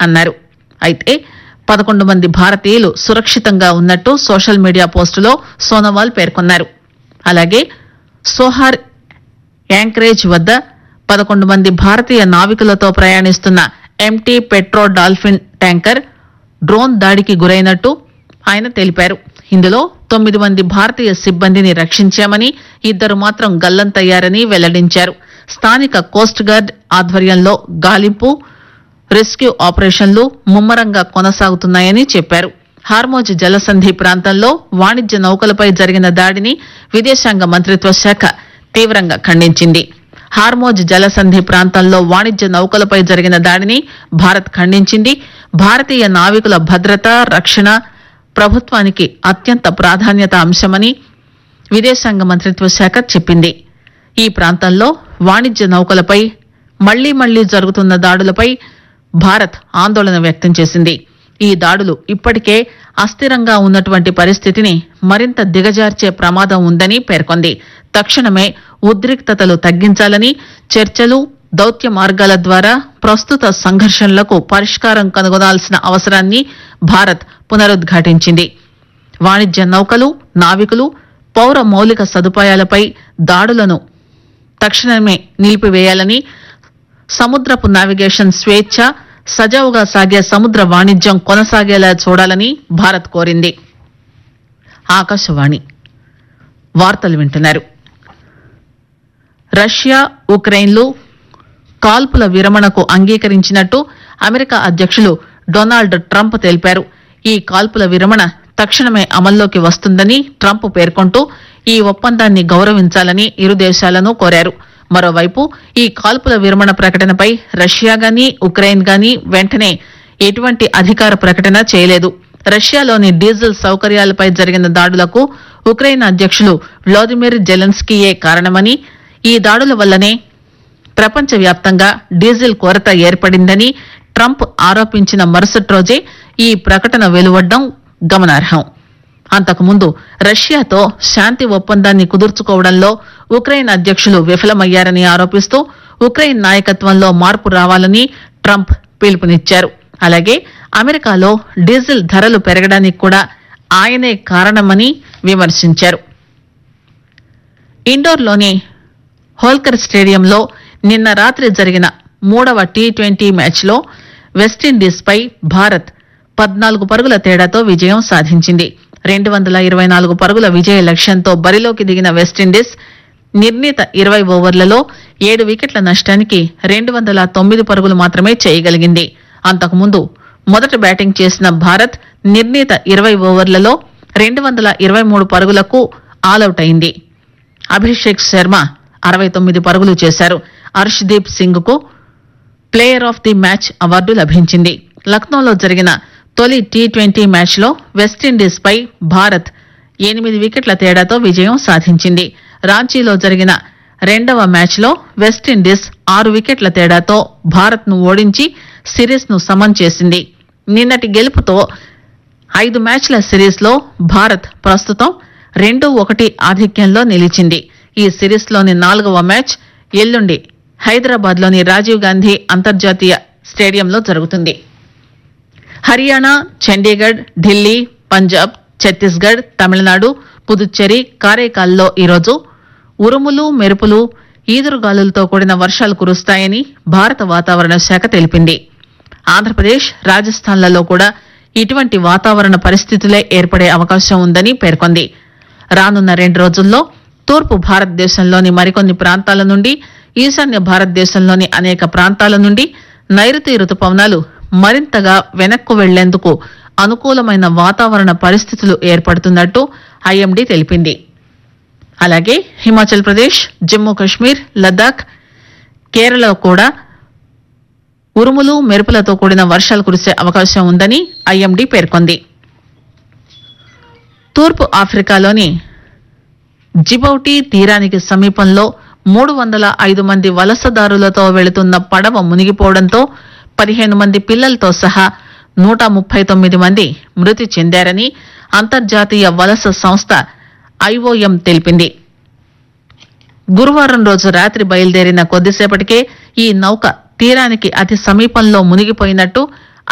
అన్నారు. అయితే 11 మంది భారతీయులు సురక్షితంగా ఉన్నట్టు సోషల్ మీడియా పోస్టులో సోనోవాల్ పేర్కొన్నారు. అలాగే సోహార్ యాంకరేజ్ వద్ద 11 మంది భారతీయ నావికులతో ప్రయాణిస్తున్న empty petro dolphin tanker drone దాడికి గురైనట్టు ఆయన తెలిపారు. ఇందులో 9 మంది భారతీయ సిబ్బందిని రక్షించామని, 2 మాత్రం గల్లంతయ్యారని వెల్లడించారు. స్థానిక కోస్ట్ గార్డ్ ఆధ్వర్యంలో గాలింపు, రెస్క్యూ ఆపరేషన్లు ముమ్మరంగా కొనసాగుతున్నాయని చెప్పారు. హార్మోజ్ జలసంధి ప్రాంతంలో వాణిజ్య నౌకలపై జరిగిన దాడిని విదేశాంగ మంత్రిత్వ శాఖ తీవ్రంగా ఖండించింది. హార్మోజ్ జలసంధి ప్రాంతంలో వాణిజ్య నౌకలపై జరిగిన దాడిని భారత్ ఖండించింది. భారతీయ నావికుల భద్రత, రక్షణ ప్రభుత్వానికి అత్యంత ప్రాధాన్యత అంశమని విదేశాంగ మంత్రిత్వ శాఖ చెప్పింది. ఈ ప్రాంతంలో వాణిజ్య నౌకలపై మళ్లీ జరుగుతున్న దాడులపై భారత్ ఆందోళన వ్యక్తం చేసింది. ఈ దాడులు ఇప్పటికే అస్థిరంగా ఉన్నటువంటి పరిస్థితిని మరింత దిగజార్చే ప్రమాదం ఉందని పేర్కొంది. తక్షణమే ఉద్రిక్తతలు తగ్గించాలని, చర్చలు, దౌత్య మార్గాల ద్వారా ప్రస్తుత సంఘర్షణలకు పరిష్కారం కనుగొనాల్సిన అవసరాన్ని భారత్ పునరుద్ఘాటించింది. వాణిజ్య నౌకలు, నావికులు, పౌర మౌలిక సదుపాయాలపై దాడులను తక్షణమే నిలిపివేయాలని, సముద్రపు నావిగేషన్ స్వేచ్ఛ, సజావుగా సాగే సముద్ర వాణిజ్యం కొనసాగేలా చూడాలని భారత్ కోరింది. ఆకాశవాణి వార్తలు వింటున్నారు. రష్యా, ఉక్రెయిన్లు కాల్పుల విరమణకు అంగీకరించినట్టు అమెరికా అధ్యక్షులు డొనాల్డ్ ట్రంప్ తెలిపారు. ఈ కాల్పుల విరమణ తక్షణమే అమల్లోకి వస్తుందని ట్రంప్ పేర్కొంటూ ఈ ఒప్పందాన్ని గౌరవించాలని ఇరు దేశాలను కోరారు. మరోవైపు ఈ కాల్పుల విరమణ ప్రకటనపై రష్యా గానీ, ఉక్రెయిన్ గానీ వెంటనే ఎటువంటి అధికార ప్రకటన చేయలేదు. రష్యాలోని డీజిల్ సౌకర్యాలపై జరిగిన దాడులకు ఉక్రెయిన్ అధ్యక్షులు వ్లాదిమిర్ జెలెన్స్కీయే కారణమని, ఈ దాడుల వల్లనే ప్రపంచవ్యాప్తంగా డీజిల్ కొరత ఏర్పడిందని ట్రంప్ ఆరోపించిన మరుసటి రోజే ఈ ప్రకటన వెలువడ్డం గమనార్హం. అంతకుముందు రష్యాతో శాంతి ఒప్పందాన్ని కుదుర్చుకోవడంలో ఉక్రెయిన్ అధ్యక్షులు విఫలమయ్యారని ఆరోపిస్తూ ఉక్రెయిన్ నాయకత్వంలో మార్పు రావాలని ట్రంప్ పిలుపునిచ్చారు. అలాగే అమెరికాలో డీజిల్ ధరలు పెరగడానికి కూడా ఆయనే కారణమని విమర్శించారు. ఇండోర్లోని హోల్కర్ స్టేడియంలో నిన్న రాత్రి జరిగిన 3వ టీ20 మ్యాచ్లో వెస్టిండీస్పై భారత్ 14 పరుగుల తేడాతో విజయం సాధించింది. 224 పరుగుల విజయ లక్ష్యంతో బరిలోకి దిగిన వెస్టిండీస్ నిర్ణీత 20 ఓవర్లలో 7 వికెట్ల నష్టానికి 209 పరుగులు మాత్రమే చేయగలిగింది. అంతకుముందు మొదట బ్యాటింగ్ చేసిన భారత్ నిర్ణీత 20 ఓవర్లలో 223 పరుగులకు ఆలౌట్ అయింది. అభిషేక్ శర్మ 69 పరుగులు చేశారు. హర్షదీప్ సింగ్ కు player of the match award లభించింది. లక్నోలో జరిగిన తొలి టీ20 మ్యాచ్లో వెస్టిండీస్ పై భారత్ 8 వికెట్ల తేడాతో విజయం సాధించింది. రాంచీలో జరిగిన 2వ మ్యాచ్లో వెస్టిండీస్ 6 వికెట్ల తేడాతో భారత్ ను ఓడించి సిరీస్ ను సమం చేసింది. నిన్నటి గెలుపుతో 5 మ్యాచ్ల సిరీస్ లో భారత్ ప్రస్తుతం 2-1 ఆధిక్యంలో నిలిచింది. ఈ సిరీస్ లోని 4వ మ్యాచ్ ఎల్లుండి హైదరాబాద్ లోని రాజీవ్ గాంధీ అంతర్జాతీయ స్టేడియంలో జరుగుతుంది. హర్యానా, చండీగఢ్, ఢిల్లీ, పంజాబ్, ఛత్తీస్గఢ్, తమిళనాడు, పుదుచ్చేరి, కారైకాల్లో ఈరోజు ఉరుములు, మెరుపులు, ఈదురుగాలులతో కూడిన వర్షాలు కురుస్తాయని భారత వాతావరణ శాఖ తెలిపింది. ఆంధ్రప్రదేశ్, రాజస్థాన్లలో కూడా ఇటువంటి వాతావరణ పరిస్థితులే ఏర్పడే అవకాశం ఉందని పేర్కొంది. రానున్న 2 రోజుల్లో తూర్పు భారతదేశంలోని మరికొన్ని ప్రాంతాల నుండి, ఈశాన్య భారతదేశంలోని అనేక ప్రాంతాల నుండి నైరుతి రుతుపవనాలు మరింతగా వెనక్కు వెళ్లేందుకు అనుకూలమైన వాతావరణ పరిస్థితులు ఏర్పడుతున్నట్టు ఐఎండీ తెలిపింది. అలాగే హిమాచల్ ప్రదేశ్, జమ్మూ కశ్మీర్, లద్దాఖ్, కేరళ కూడా ఉరుములు, మెరుపులతో కూడిన వర్షాలు కురిసే అవకాశం ఉందని ఐఎండీ పేర్కొంది. తూర్పు ఆఫ్రికాలోని జిబౌటి తీరానికి సమీపంలో 305 మంది వలసదారులతో వెళుతున్న పడవ మునిగిపోవడంతో 15 మంది పిల్లలతో సహా 139 మంది మృతి చెందారని అంతర్జాతీయ వలస సంస్థ ఐఓఎం తెలిపింది. గురువారం రోజు రాత్రి బయలుదేరిన కొద్దిసేపటికే ఈ నౌక తీరానికి అతి సమీపంలో మునిగిపోయినట్టు